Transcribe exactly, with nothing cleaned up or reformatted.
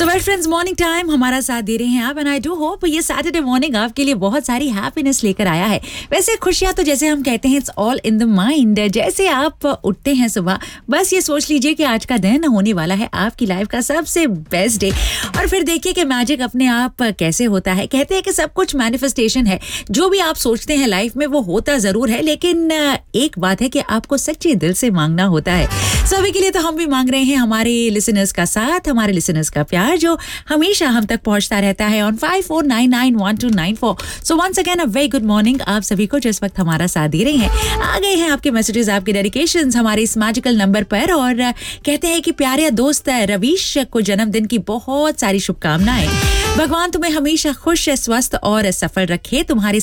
Well friends, morning time हमारा साथ दे रहे हैं आप, एंड आई डू होप ये सैटरडे मॉर्निंग आपके लिए बहुत सारी हैप्पीनेस लेकर आया है। वैसे खुशियां तो जैसे हम कहते हैं it's all in the mind. जैसे आप उठते हैं सुबह, बस ये सोच लीजिए कि आज का दिन होने वाला है आपकी लाइफ का सबसे बेस्ट डे, और फिर देखिए कि मैजिक अपने आप कैसे होता है। कहते हैं कि सब कुछ मैनिफेस्टेशन है, जो भी आप सोचते हैं लाइफ में वो होता जरूर है, लेकिन एक बात है कि आपको सच्चे दिल से मांगना होता है। सभी के लिए तो हम भी मांग रहे हैं हमारे लिसनर्स का साथ, हमारे लिसनर्स का प्यार जो हमेशा हम तक पहुंचता रहता है on five four nine nine one two nine four. So once again a very good morning आप सभी को जो इस वक्त हमारा साथ दे रहे हैं। आ गए हैं आपके मैसेजेस, आपके डेडिकेशंस हमारे इस मैजिकल नंबर पर, और कहते हैं कि प्यारे दोस्त रवीश को जन्मदिन की बहुत सारी शुभकामनाएं। भगवान तुम्हें हमेशा खुश, स्वस्थ और सफल रखे। तुम्हारे